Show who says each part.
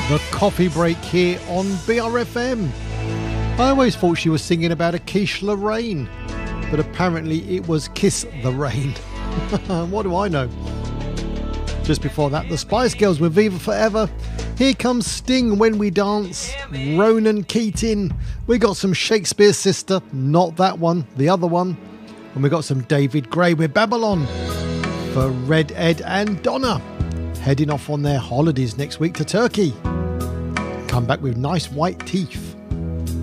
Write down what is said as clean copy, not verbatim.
Speaker 1: The Coffee Break here on BRFM. I always thought she was singing about a Quiche Lorraine, but apparently it was Kiss the Rain. What do I know? Just before that, the Spice Girls with Viva Forever. Here comes Sting, When We Dance. Ronan Keating. We got some Shakespeare's Sister, not that one, the other one. And we got some David Gray with Babylon for Red Ed and Donna, heading off on their holidays next week to Turkey. Come back with Nice White Teeth.